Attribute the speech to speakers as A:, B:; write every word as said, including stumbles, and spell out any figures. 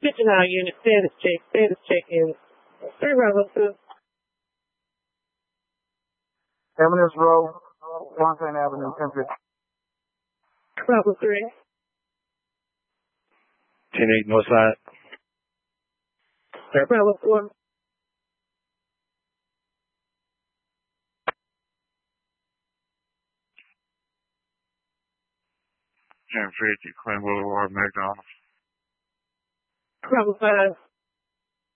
A: fifty-nine unit, status check, status check in. three Bravo two.
B: Eminence Road, Washington Avenue, ten fifty.
A: Bravo three.
C: ten eight north side.
A: Bravo four.
C: ten fifty, Quinn Boulevard, McDonald's.
A: Bravo five.